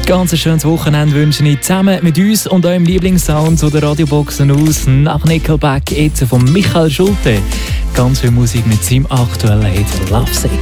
Ganz ein schönes Wochenende wünsche ich zusammen mit uns und eurem Lieblingssound zu der Radioboxen aus. Nach Nickelback jetzt von Michael Schulte. Ganz viel Musik mit seinem aktuellen Hit Lovesick.